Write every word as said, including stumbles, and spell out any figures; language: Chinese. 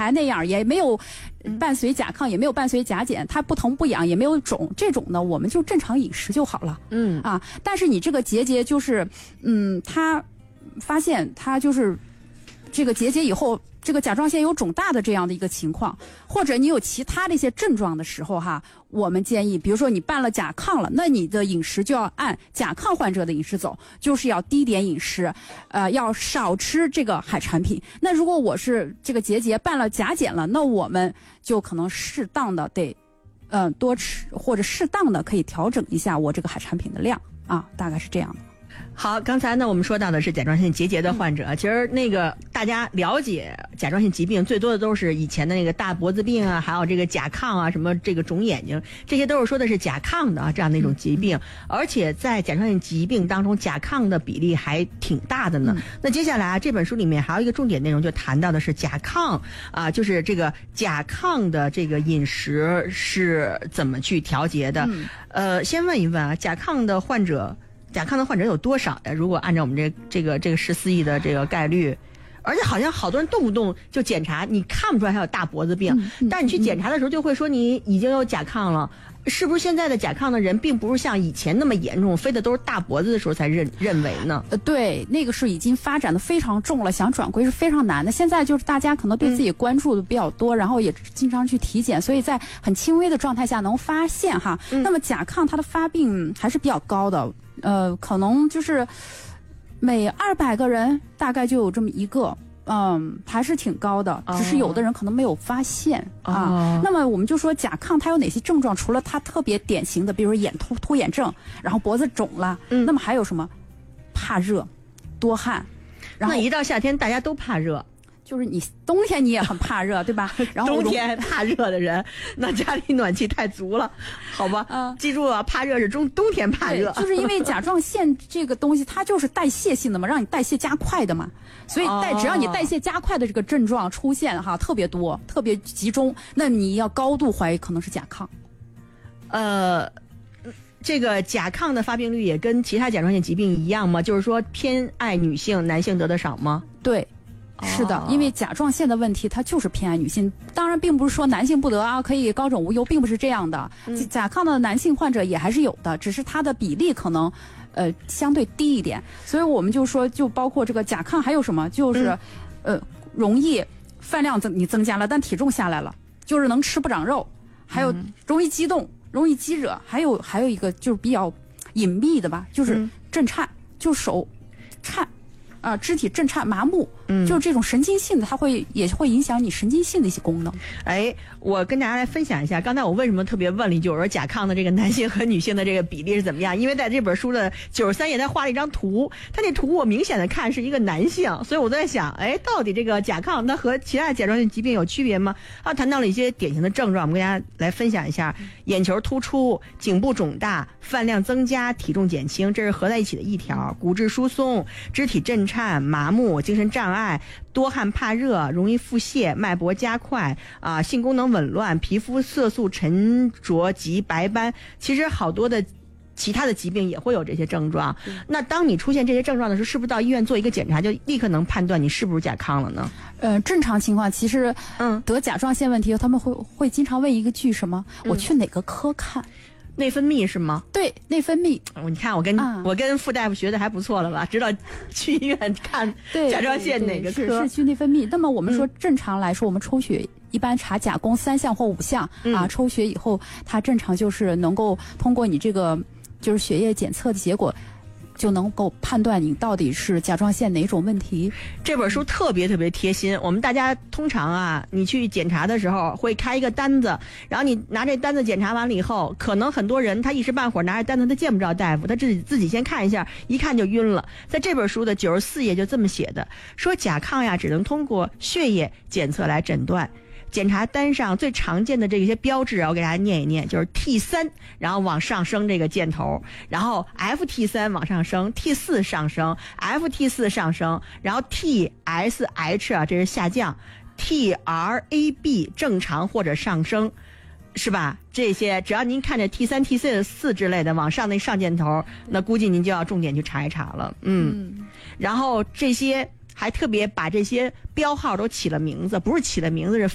才那样，也没有伴随甲亢，也没有伴随甲减，它不疼不痒，也没有肿，这种呢我们就正常饮食就好了。嗯啊，但是你这个结节就是，嗯，它发现它就是这个结节以后。这个甲状腺有肿大的这样的一个情况，或者你有其他的一些症状的时候哈，我们建议，比如说你伴了甲亢了，那你的饮食就要按甲亢患者的饮食走，就是要低碘饮食，呃，要少吃这个海产品。那如果我是这个结节伴了甲减了，那我们就可能适当的得，嗯、呃，多吃或者适当的可以调整一下我这个海产品的量啊，大概是这样的。 好，刚才呢我们说到的是甲状腺结节的患者，嗯、其实那个大家了解甲状腺疾病最多的都是以前的那个大脖子病啊，还有这个甲亢啊，什么这个肿眼睛，这些都是说的是甲亢的啊这样的一种疾病，嗯、而且在甲状腺疾病当中，甲亢的比例还挺大的呢。嗯、那接下来啊这本书里面还有一个重点内容，就谈到的是甲亢啊，就是这个甲亢的这个饮食是怎么去调节的。嗯、呃，先问一问啊，甲亢的患者。甲亢的患者有多少呀？如果按照我们这这个这个十四亿的这个概率，而且好像好多人动不动就检查，你看不出来他有大脖子病，嗯嗯、但是你去检查的时候就会说你已经有甲亢了。是不是现在的甲亢的人并不是像以前那么严重，非得都是大脖子的时候才认认为呢？ 呃，对，那个是已经发展的非常重了，想转归是非常难的。现在就是大家可能对自己关注的比较多，嗯、然后也经常去体检，所以在很轻微的状态下能发现哈。嗯、那么甲亢它的发病还是比较高的，呃，可能就是每二百个人大概就有这么一个。嗯，还是挺高的，只是有的人可能没有发现、哦、啊。那么我们就说甲亢它有哪些症状？除了它特别典型的，比如说眼突突眼症，然后脖子肿了，嗯，那么还有什么？怕热、多汗。然后那一到夏天，大家都怕热。 就是你冬天你也很怕热，对吧？然后冬天怕热的人，那家里暖气太足了，好吧？嗯，记住了，怕热是冬冬天怕热， 就是因为甲状腺这个东西它就是代谢性的嘛，让你代谢加快的嘛，所以代只要你代谢加快的这个症状出现哈，特别多，特别集中，那你要高度怀疑可能是甲亢。 呃。这个甲亢的发病率也跟其他甲状腺疾病一样吗？就是说偏爱女性，男性得的少吗？ 对。是的，因为甲状腺的问题，它就是偏爱女性。当然，并不是说男性不得啊，可以高枕无忧，并不是这样的。嗯、甲亢的男性患者也还是有的，只是它的比例可能，呃，相对低一点。所以我们就说，就包括这个甲亢还有什么，就是，嗯、呃，容易饭量增你增加了，但体重下来了，就是能吃不长肉，还有容易激动、容易激惹，还有还有一个就是比较隐秘的吧，就是震颤，就手颤。啊、呃，肢体震颤、麻木，嗯，就是这种神经性的，它会也会影响你神经性的一些功能。 哎，我跟大家来分享一下，刚才我为什么特别问了一句，我说甲亢的这个男性和女性的这个比例是怎么样？因为在这本书的九十三页，他画了一张图，他那图我明显的看是一个男性，所以我在想，哎，到底这个甲亢它和其他甲状腺疾病有区别吗？啊，谈到了一些典型的症状，我们跟大家来分享一下：眼球突出、颈部肿大、饭量增加、体重减轻，这是合在一起的一条；骨质疏松、肢体震颤。麻木、精神障碍、多汗怕热、容易腹泻、脉搏加快啊、性功能紊乱、皮肤色素沉着及白斑，其实好多的其他的疾病也会有这些症状。嗯、那当你出现这些症状的时候，是不是到医院做一个检查，就立刻能判断你是不是甲亢了呢？ 呃，正常情况其实，嗯，得甲状腺问题，他们会会经常问一个句什么？嗯、我去哪个科看？ 内分泌是吗？ 对，内分泌。 你看我跟、啊、我跟傅大夫学的还不错了吧？知道去医院看甲状腺哪个科？ 是是去内分泌。那么我们说正常来说，嗯、我们抽血一般查甲功三项或五项、嗯、啊，抽血以后它正常就是能够通过你这个就是血液检测的结果。就能够判断你到底是甲状腺哪种问题。 这本书特别特别贴心，我们大家通常啊，你去检查的时候会开一个单子，然后你拿这单子检查完了以后，可能很多人他一时半会儿拿着单子他见不着大夫，他自己自己先看一下，一看就晕了。在这本书的九十四页就这么写的，说甲亢呀只能通过血液检测来诊断。检查单上最常见的这些标志啊，我给大家念一念，就是 T 三， 然后往上升这个箭头，然后 F T 三 往上升 ，T 四 上升 ，F T 四 上升，然后 T S H 啊这是下降 ，T R A B 正常或者上升，是吧？这些只要您看着 T 三 T 四 之类的往上那上箭头，那估计您就要重点去查一查了。嗯，嗯然后这些还特别把这些标号都起了名字，不是起了名字是